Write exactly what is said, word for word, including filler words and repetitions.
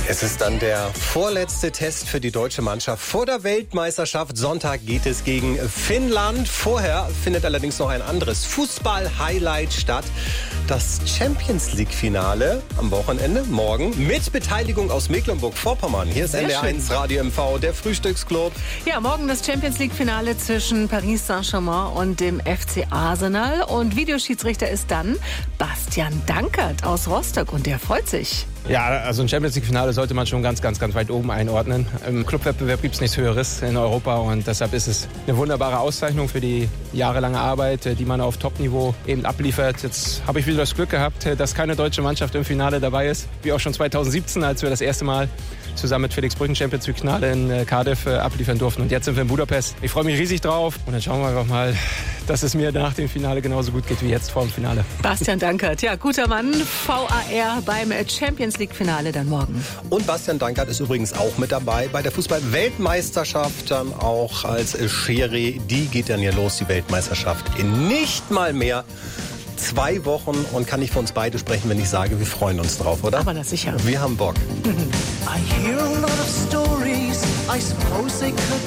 Es ist dann der vorletzte Test für die deutsche Mannschaft vor der Weltmeisterschaft. Sonntag geht es gegen Finnland. Vorher findet allerdings noch ein anderes Fußball-Highlight statt. Das Champions-League-Finale am Wochenende, morgen, mit Beteiligung aus Mecklenburg-Vorpommern. Hier ist Sehr N D R eins schön. Radio M V, der Frühstücksclub. Ja, morgen das Champions-League-Finale zwischen Paris Saint-Germain und dem F C Arsenal. Und Videoschiedsrichter ist dann Bastian Dankert aus Rostock und der freut sich. Ja, also ein Champions-League-Finale sollte man schon ganz, ganz, ganz weit oben einordnen. Im Clubwettbewerb gibt es nichts Höheres in Europa und deshalb ist es eine wunderbare Auszeichnung für die jahrelange Arbeit, die man auf Top-Niveau eben abliefert. Jetzt habe ich wieder das Glück gehabt, dass keine deutsche Mannschaft im Finale dabei ist, wie auch schon zweitausendsiebzehn, als wir das erste Mal zusammen mit Felix Brücken Champions League-Finale in Cardiff abliefern durften. Und jetzt sind wir in Budapest. Ich freue mich riesig drauf und dann schauen wir einfach mal, dass es mir nach dem Finale genauso gut geht wie jetzt vor dem Finale. Bastian Dankert, ja, guter Mann, V A R beim Champions-League-Finale dann morgen. Und Bastian Dankert ist übrigens auch mit dabei bei der Fußball-Weltmeisterschaft, dann auch als Schiri. Die geht dann ja los, die Weltmeisterschaft, in nicht mal mehr zwei Wochen, und kann ich für uns beide sprechen, wenn ich sage, wir freuen uns drauf, oder? Aber das sicher. Wir haben Bock. I hear a lot of stories, I suppose they could